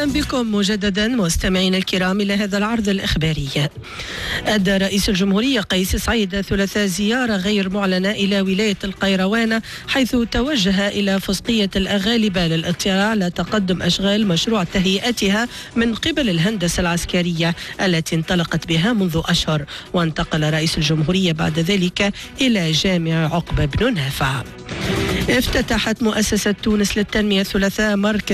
بكم مجددا مستمعينا الكرام إلى هذا العرض الإخباري. أدى رئيس الجمهورية قيس سعيد الثلاثاء زيارة غير معلنة إلى ولاية القيروان، حيث توجه إلى فسقية الأغالبة للاطلاع على تقدم أشغال مشروع تهيئتها من قبل الهندسة العسكرية التي انطلقت بها منذ أشهر. وانتقل رئيس الجمهورية بعد ذلك إلى جامع عقبة بن نافع. افتتحت مؤسسة تونس للتنمية الثلاثاء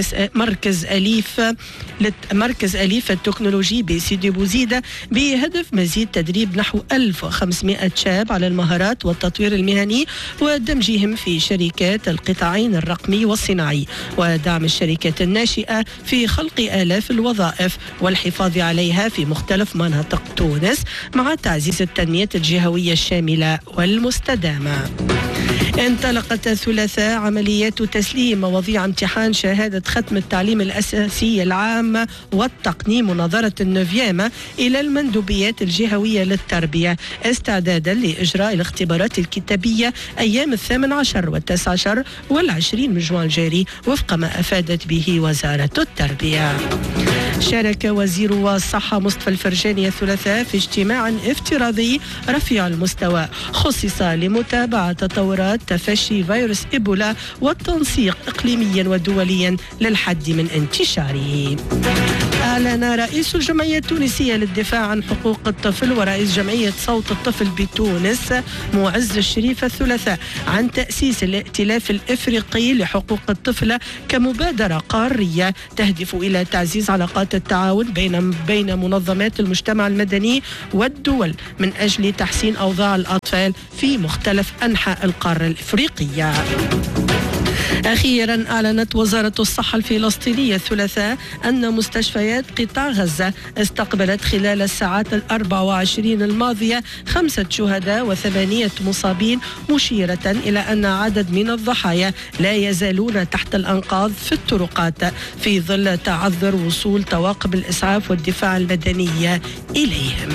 مركز أليف التكنولوجي بسيدي بوزيدة بهدف مزيد تدريب نحو 1500 شاب على المهارات والتطوير المهني ودمجهم في شركات القطاعين الرقمي والصناعي، ودعم الشركات الناشئة في خلق آلاف الوظائف والحفاظ عليها في مختلف مناطق تونس، مع تعزيز التنمية الجهوية الشاملة والمستدامة. انطلقت الثلاثاء عمليات تسليم مواضيع امتحان شهادة ختم التعليم الأساسي العام والتقنين مناظرة النوفيام إلى المندوبيات الجهوية للتربية، استعدادا لإجراء الاختبارات الكتابية أيام 18 و19 وال20 من جوان الجاري وفق ما أفادت به وزارة التربية. شارك وزير الصحة مصطفى الفرجاني الثلاثاء في اجتماع افتراضي رفيع المستوى خصص لمتابعة تطورات تفشي فيروس إيبولا والتنسيق إقليميا ودوليا للحد من انتشاره. أعلن رئيس الجمعية التونسية للدفاع عن حقوق الطفل ورئيس جمعية صوت الطفل بتونس معز الشريف الثلاثاء عن تأسيس الائتلاف الإفريقي لحقوق الطفل كمبادرة قارية تهدف إلى تعزيز علاقات التعاون بين منظمات المجتمع المدني والدول من أجل تحسين أوضاع الأطفال في مختلف أنحاء القارة الإفريقية. أخيرا أعلنت وزارة الصحة الفلسطينية الثلاثاء أن مستشفيات قطاع غزة استقبلت خلال الساعات 24 الماضية 5 شهداء و8 مصابين، مشيرة إلى أن عدد من الضحايا لا يزالون تحت الأنقاض في الطرقات في ظل تعذر وصول طواقم الإسعاف والدفاع المدني إليهم.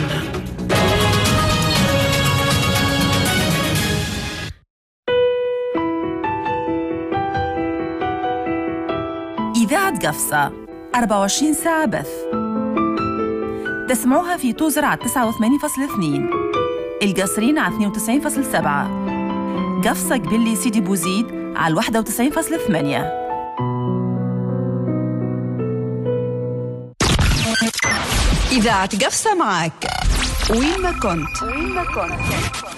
إذاعة قفصة 24 ساعة بث. تسمعوها في توزر على 89.2، القصرين على 92.7، قفصة قبلي سيدي بوزيد على 91.8. إذاعة قفصة معك وين ما كنت.